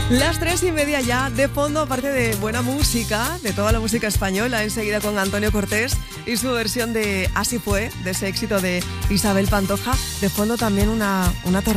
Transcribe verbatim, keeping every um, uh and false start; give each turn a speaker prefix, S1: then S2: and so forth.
S1: Las tres y media ya, de fondo, aparte de buena música, de toda la música española, enseguida con Antonio Cortés y su versión de Así fue, de ese éxito de Isabel Pantoja, de fondo también una, una tormenta.